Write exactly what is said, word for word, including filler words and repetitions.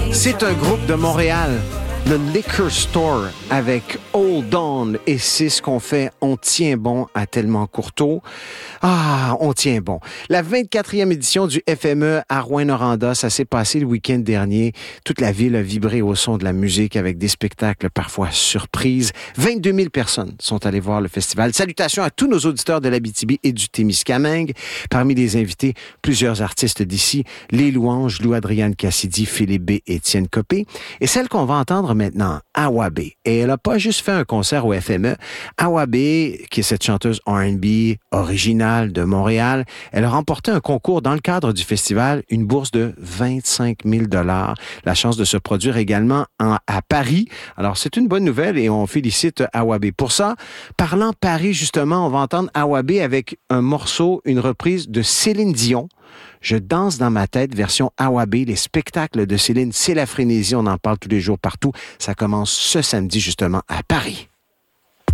C'est un groupe de Montréal, le Liquor Store, avec Hold On. Et c'est ce qu'on fait. On tient bon à Tellement Courteau. Ah, on tient bon. La vingt-quatrième édition du F M E à Rouyn-Noranda, ça s'est passé le week-end dernier. Toute la ville a vibré au son de la musique avec des spectacles parfois surprises. vingt-deux mille personnes sont allées voir le festival. Salutations à tous nos auditeurs de l'Abitibi et du Témiscamingue. Parmi les invités, plusieurs artistes d'ici. Les Louanges, Lou-Adrienne Cassidy, Philippe B. et Étienne Copé. Et celle qu'on va entendre maintenant, Awa B. Et elle n'a pas juste fait un concert au F M E. Awa B, qui est cette chanteuse R and B originale de Montréal, elle a remporté un concours dans le cadre du festival, une bourse de vingt-cinq mille dollars. La chance de se produire également en, à Paris. Alors, c'est une bonne nouvelle et on félicite Awa B. Pour ça, parlant Paris, justement, on va entendre Awa B avec un morceau, une reprise de Céline Dion. Je danse dans ma tête, version Awa B. Les spectacles de Céline, c'est la frénésie. On en parle tous les jours partout. Ça commence ce samedi, justement, à Paris.